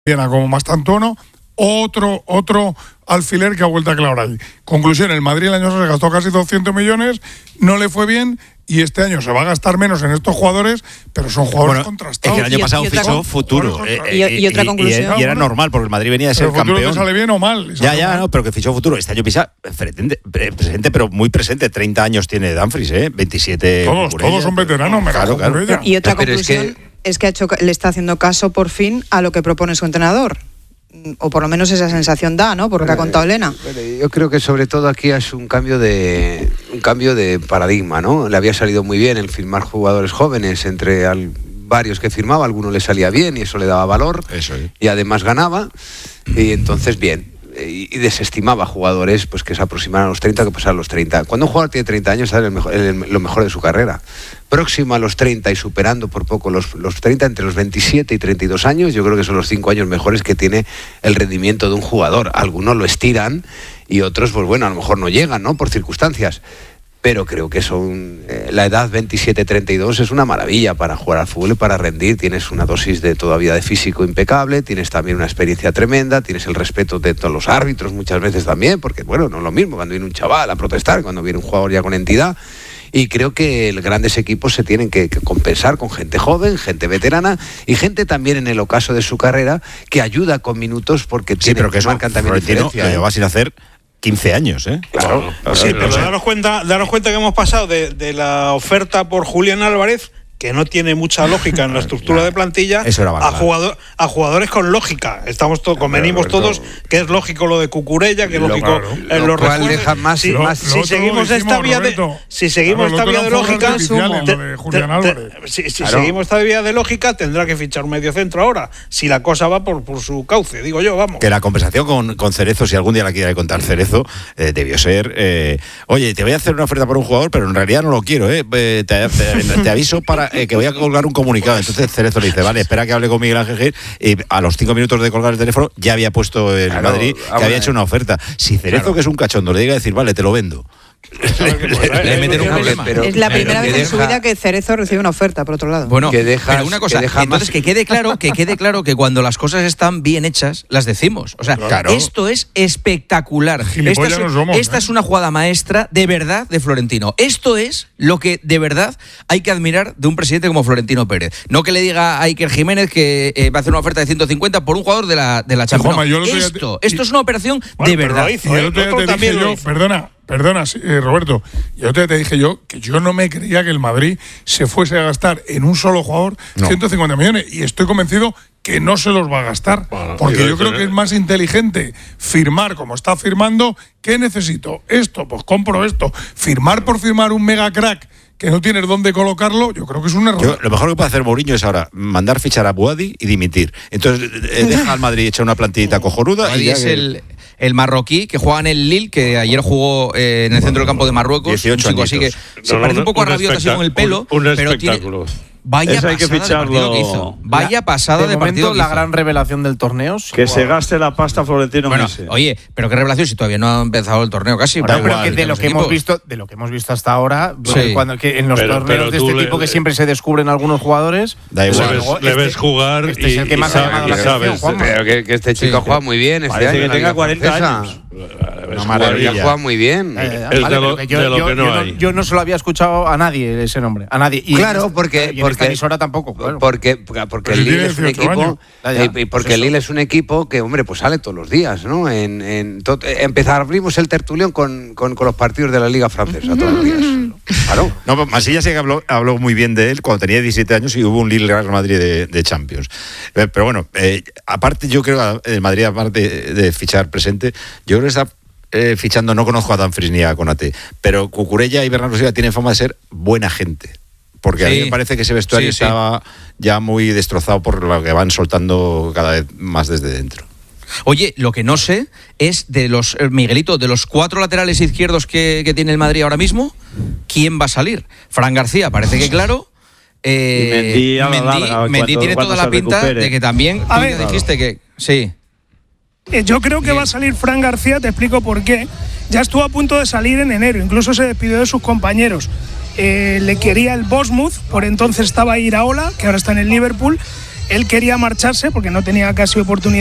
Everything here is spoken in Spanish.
como Mastantuono, otro alfiler que ha vuelto a clavar ahí. Conclusión, el Madrid el año se gastó casi 200 millones, no le fue bien, y este año se va a gastar menos en estos jugadores, pero son jugadores contrastados. Es que el año pasado fichó Futuro. Y otra conclusión. Y era normal, porque el Madrid venía de ser pero campeón. Futuro te sale bien o mal. No, pero que fichó Futuro. Este año pisa presente, pero muy presente. 30 años tiene Dumfries, 27. Todos son veteranos, claro. Y otra conclusión es que le está haciendo caso por fin a lo que propone su entrenador. O por lo menos esa sensación da, ¿no? Por lo que ha contado Elena. Yo creo que sobre todo aquí es un cambio de paradigma, ¿no? Le había salido muy bien el firmar jugadores jóvenes entre varios que firmaba, algunos le salía bien y eso le daba valor. Eso es. Y además ganaba, y entonces bien. Y desestimaba jugadores pues que se aproximaran a los 30 que pasaran los 30. Cuando un jugador tiene 30 años sabe lo mejor de su carrera. Próximo a los 30 y superando por poco los 30, entre los 27 y 32 años, yo creo que son los 5 años mejores que tiene el rendimiento de un jugador. Algunos lo estiran y otros, pues bueno, a lo mejor no llegan, ¿no? Por circunstancias. Pero creo que la edad 27-32 es una maravilla para jugar al fútbol y para rendir. Tienes una dosis todavía de físico impecable, tienes también una experiencia tremenda, tienes el respeto de todos los árbitros muchas veces también, porque bueno, no es lo mismo cuando viene un chaval a protestar, cuando viene un jugador ya con entidad. Y creo que grandes equipos se tienen que compensar con gente joven, gente veterana y gente también en el ocaso de su carrera que ayuda con minutos porque marcan también diferencia. Lo lleva sin hacer 15 años, ¿eh? Claro. Sí, pero daros cuenta que hemos pasado de la oferta por Julián Álvarez, que no tiene mucha lógica en la estructura de plantilla, a jugadores con lógica. Convenimos todos que es lógico lo de Cucurella, que es lógico en los refuerzos. Si seguimos esta vía de lógica, seguimos esta vía de lógica, tendrá que fichar un mediocentro ahora, si la cosa va por su cauce, digo yo, vamos. Que la conversación con Cerezo, si algún día la quiere contar Cerezo, debió ser, oye, te voy a hacer una oferta por un jugador, pero en realidad no lo quiero, te aviso para que voy a colgar un comunicado. Entonces Cerezo le dice, vale, espera que hable con Miguel Ángel Gil, y a los 5 minutos de colgar el teléfono ya había puesto el Madrid que había hecho una oferta. Si Cerezo, que es un cachondo, le diga a decir, vale, te lo vendo. Le meten un problema. Es la primera vez en su vida que Cerezo recibe una oferta, por otro lado. Bueno, pero una cosa, entonces que quede claro que cuando las cosas están bien hechas, las decimos. O sea, esto es espectacular. Esta es una jugada maestra, de verdad, de Florentino. Esto es lo que de verdad hay que admirar de un presidente como Florentino Pérez. No que le diga a Iker Jiménez que va a hacer una oferta de 150 por un jugador de la Champions. Esto es una operación de verdad. Perdona, Roberto, yo te dije que yo no me creía que el Madrid se fuese a gastar en un solo jugador 150 millones, y estoy convencido que no se los va a gastar, porque yo creo que es más inteligente firmar como está firmando. ¿Qué necesito? Esto, pues compro esto. Firmar por firmar un mega crack que no tienes dónde colocarlo, yo creo que es un error. Lo mejor que puede hacer Mourinho es ahora mandar fichar a Boadi y dimitir. Entonces deja al Madrid echar una plantillita cojonuda. Y es el marroquí que juega en el Lille, que ayer jugó en el centro del campo de Marruecos. 18 un chico así que se parece un poco a Rabiot así con el pelo, pero tiene... Vaya pasada de partido que hizo. Vaya pasada de partido que hizo. La gran revelación del torneo. Que se gaste la pasta Florentino. Bueno, oye, pero qué revelación si todavía no ha empezado el torneo casi. Bueno, pero que de lo que hemos visto hasta ahora, en los torneos de este tipo que siempre se descubren algunos jugadores, da igual. Le ves jugar este es el que más ha llamado la atención. Pero que este chico juega muy bien. Parece que tenga 40 años. Una maravilla. Juega muy bien. Es de lo que no hay. Yo no se lo había escuchado a nadie ese nombre. A nadie. Claro, porque emisora tampoco, claro. Porque el Lille es un equipo el Lille es un equipo que, hombre, pues sale todos los días, ¿no? Abrimos el tertulión con los partidos de la Liga Francesa todos los días. Claro. No, Masilla sí que habló muy bien de él cuando tenía 17 años y hubo un Lille Real Madrid de Champions. Pero bueno, aparte yo creo que el Madrid, aparte de fichar presente, yo creo que está fichando, no conozco a Dumfries ni a Konate, pero Cucurella y Bernardo Silva tienen fama de ser buena gente. Porque a mí me parece que ese vestuario estaba ya muy destrozado por lo que van soltando cada vez más desde dentro. Oye, lo que no sé es de los, Miguelito, de los 4 laterales izquierdos que tiene el Madrid ahora mismo, ¿quién va a salir? Fran García, parece que claro. Mendy tiene toda la pinta de que también. Tú ya dijiste que. Sí. Yo creo que va a salir Fran García, te explico por qué. Ya estuvo a punto de salir en enero, incluso se despidió de sus compañeros. Le quería el Bournemouth, por entonces estaba Iraola, que ahora está en el Liverpool. él quería marcharse porque no tenía casi oportunidad